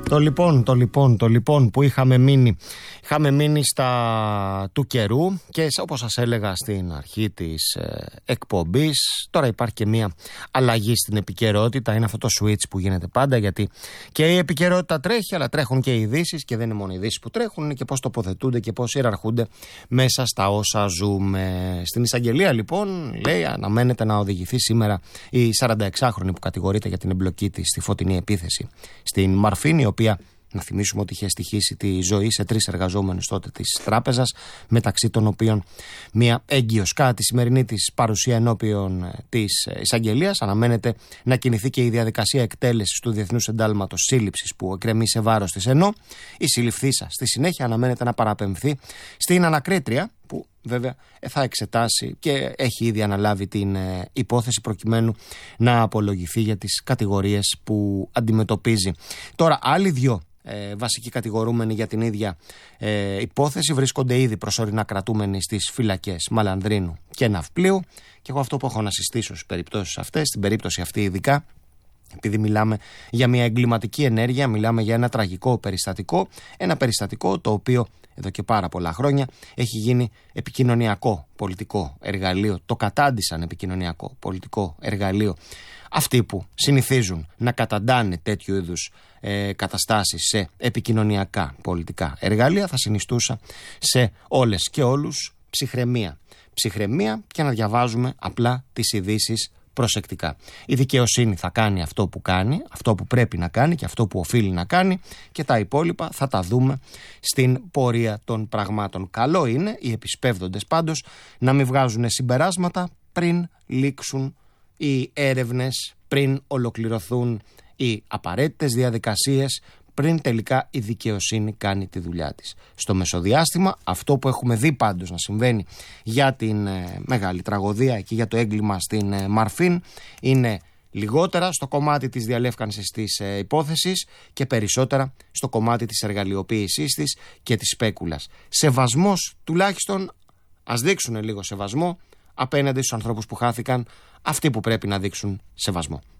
Το λοιπόν που είχαμε μείνει στα του καιρού και όπως σας έλεγα στην αρχή της εκπομπής, τώρα υπάρχει και μια αλλαγή στην επικαιρότητα. Είναι αυτό το switch που γίνεται πάντα, γιατί και η επικαιρότητα τρέχει, αλλά τρέχουν και οι ειδήσεις, και δεν είναι μόνο οι ειδήσεις που τρέχουν, είναι και πώς τοποθετούνται και πώς ιεραρχούνται μέσα στα όσα ζούμε. Στην εισαγγελία λοιπόν λέει αναμένεται να οδηγηθεί σήμερα η 46χρονη που κατηγορείται για την εμπλοκή της στη φωτεινή επίθεση στην Μαρφίν, η οποία, να θυμίσουμε ότι είχε στοιχήσει τη ζωή σε 3 εργαζόμενους τότε της τράπεζας, μεταξύ των οποίων μία έγκυος. Κατά τη σημερινή της παρουσία ενώπιον της εισαγγελίας αναμένεται να κινηθεί και η διαδικασία εκτέλεσης του Διεθνούς Εντάλματος Σύλληψης που εκκρεμεί σε βάρος της, ενώ η συλληφθήσα στη συνέχεια αναμένεται να παραπεμφθεί στην ανακρίτρια, που βέβαια θα εξετάσει και έχει ήδη αναλάβει την υπόθεση προκειμένου να απολογηθεί για τις κατηγορίες που αντιμετωπίζει. Τώρα άλλοι 2 βασικοί κατηγορούμενοι για την ίδια υπόθεση βρίσκονται ήδη προσωρινά κρατούμενοι στις φυλακές Μαλανδρίνου και Ναυπλίου, και εγώ αυτό που έχω να συστήσω στις περιπτώσεις αυτές, στην περίπτωση αυτή ειδικά, επειδή μιλάμε για μια εγκληματική ενέργεια, μιλάμε για ένα τραγικό περιστατικό, ένα περιστατικό το οποίο εδώ και πάρα πολλά χρόνια έχει γίνει επικοινωνιακό πολιτικό εργαλείο, το κατάντησαν επικοινωνιακό πολιτικό εργαλείο αυτοί που συνηθίζουν να καταντάνε τέτοιου είδους καταστάσεις σε επικοινωνιακά πολιτικά εργαλεία. Θα συνιστούσα σε όλες και όλους ψυχραιμία και να διαβάζουμε απλά τις ειδήσεις προσεκτικά. Η δικαιοσύνη θα κάνει αυτό που κάνει, αυτό που πρέπει να κάνει και αυτό που οφείλει να κάνει, και τα υπόλοιπα θα τα δούμε στην πορεία των πραγμάτων. Καλό είναι οι επισπεύδοντες πάντως να μην βγάζουν συμπεράσματα πριν λήξουν οι έρευνες, πριν ολοκληρωθούν οι απαραίτητες διαδικασίες, πριν τελικά η δικαιοσύνη κάνει τη δουλειά της. Στο μεσοδιάστημα, αυτό που έχουμε δει πάντως να συμβαίνει για την μεγάλη τραγωδία και για το έγκλημα στην Μαρφίν είναι λιγότερα στο κομμάτι της διαλεύκανσης της υπόθεσης και περισσότερα στο κομμάτι της εργαλειοποίησής της και της σπέκουλας. Σεβασμός, τουλάχιστον ας δείξουν λίγο σεβασμό απέναντι στους ανθρώπους που χάθηκαν, αυτοί που πρέπει να δείξουν σεβασμό.